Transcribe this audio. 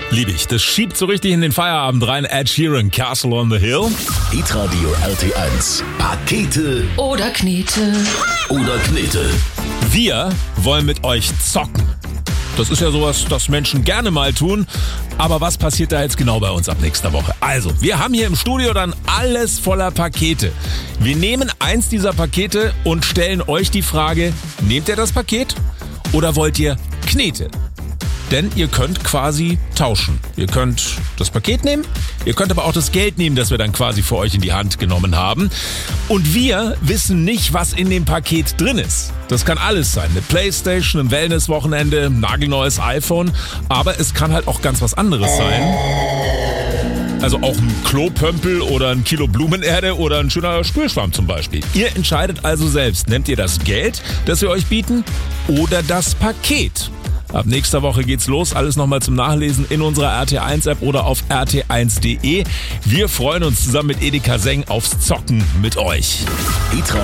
Liebe ich. Das schiebt so richtig in den Feierabend rein. Ed Sheeran, Castle on the Hill. Hitradio RT1. Pakete Oder Knete. oder Knete. Wir wollen mit euch zocken. Das ist ja sowas, das Menschen gerne mal tun. Aber was passiert da jetzt genau bei uns ab nächster Woche? Also, wir haben hier im Studio dann alles voller Pakete. Wir nehmen eins dieser Pakete und stellen euch die Frage, nehmt ihr das Paket oder wollt ihr Knete? Denn ihr könnt quasi tauschen. Ihr könnt das Paket nehmen, ihr könnt aber auch das Geld nehmen, das wir dann quasi für euch in die Hand genommen haben. Und wir wissen nicht, was in dem Paket drin ist. Das kann alles sein. Eine Playstation, ein Wellness-Wochenende, ein nagelneues iPhone. Aber es kann halt auch ganz was anderes sein. Also auch ein Klopömpel oder ein Kilo Blumenerde oder ein schöner Spülschwamm zum Beispiel. Ihr entscheidet also selbst. Nehmt ihr das Geld, das wir euch bieten, oder das Paket? Ab nächster Woche geht's los. Alles nochmal zum Nachlesen in unserer RT1-App oder auf rt1.de. Wir freuen uns zusammen mit Edeka Seng aufs Zocken mit euch.